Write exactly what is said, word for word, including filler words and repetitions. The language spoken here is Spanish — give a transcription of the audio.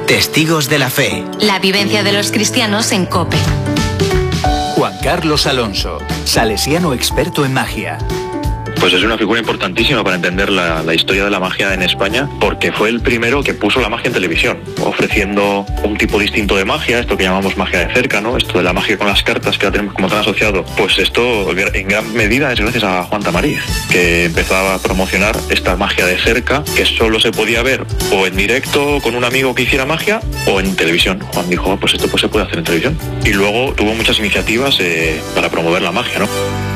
Testigos de la Fe. La vivencia de los cristianos en COPE. Juan Carlos Alonso, salesiano experto en magia. Pues es una figura importantísima para entender la, la historia de la magia en España, porque fue el primero que puso la magia en televisión, ofreciendo un tipo distinto de magia, esto que llamamos magia de cerca, ¿no? Esto de la magia con las cartas que la tenemos como tan asociado. Pues esto en gran medida es gracias a Juan Tamariz, que empezaba a promocionar esta magia de cerca, que solo se podía ver o en directo con un amigo que hiciera magia o en televisión. Juan dijo, pues esto pues se puede hacer en televisión. Y luego tuvo muchas iniciativas eh, para promover la magia, ¿no?